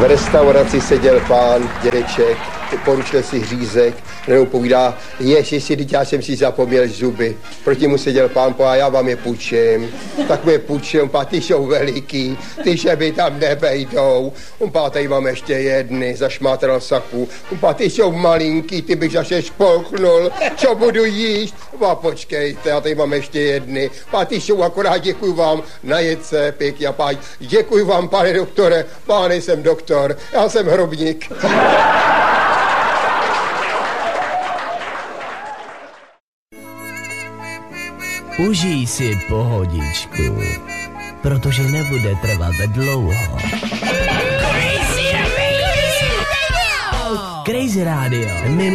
V restauraci seděl pán, dědeček, poručil si řízek, nebo povídá, ježiši, teď já jsem si zapomněl zuby. Proti mu seděl pán, a já vám je půjčím. Tak mi je půjčil, ty jsou veliký, ty šeby tam nebejdou. Tady mám ještě jedny, zašmátral saku. Ty jsou malinký, ty bych zase špolknul, co budu jíst? Počkejte, já tady mám ještě jedny. Ty jsou akorát, děkuji vám, najet se, pěkně, děkuji vám, pane doktore, nejsem doktor, já jsem hrobník. Užij si pohodičku, protože nebude trvat dlouho. Crazy Radio!